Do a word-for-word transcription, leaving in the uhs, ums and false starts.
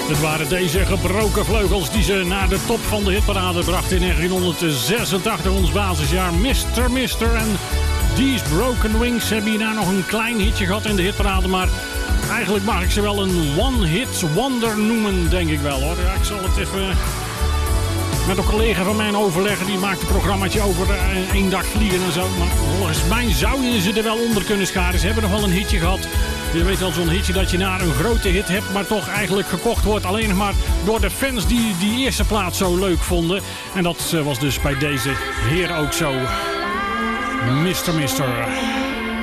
Het waren deze gebroken vleugels die ze naar de top van de hitparade brachten in negentienhonderdzesentachtig, ons basisjaar. mister Mister en These Broken Wings hebben hierna nog een klein hitje gehad in de hitparade, maar eigenlijk mag ik ze wel een one-hit wonder noemen, denk ik wel hoor. Ja, ik zal het even met een collega van mij overleggen. Die maakt een programmaatje over uh, één dag vliegen en zo. Maar volgens mij zouden ze er wel onder kunnen scharen. Ze hebben nog wel een hitje gehad. Je weet wel, zo'n hitje dat je na een grote hit hebt, maar toch eigenlijk gekocht wordt alleen nog maar door de fans die die eerste plaat zo leuk vonden. En dat uh, was dus bij deze heer ook zo. mister Mister